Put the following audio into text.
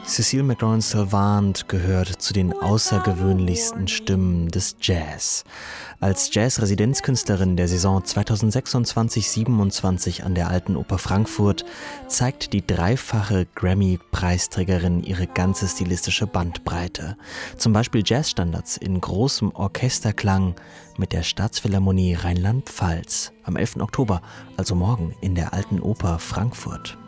Cécile McLaurin-Salvant gehört zu den außergewöhnlichsten Stimmen des Jazz. Als Jazz-Residenzkünstlerin der Saison 2026/27 an der Alten Oper Frankfurt zeigt die dreifache Grammy-Preisträgerin ihre ganze stilistische Bandbreite. Zum Beispiel Jazzstandards in großem Orchesterklang mit der Staatsphilharmonie Rheinland-Pfalz am 11. Oktober, also morgen in der Alten Oper Frankfurt.